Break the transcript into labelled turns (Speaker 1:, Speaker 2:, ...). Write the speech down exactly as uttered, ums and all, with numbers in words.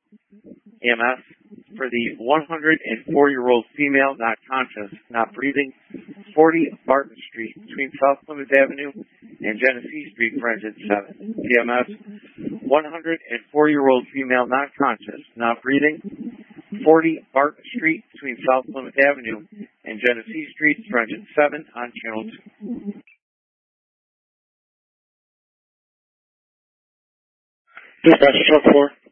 Speaker 1: E M S for the one hundred four-year-old female not conscious, not breathing, forty Barton Street between South Plymouth Avenue and Genesee Street for engine seven. E M S, one hundred four-year-old female not conscious, not breathing, forty Barton Street between South Plymouth Avenue and Genesee Street for engine seven on channel two.
Speaker 2: Dispatch, truck four.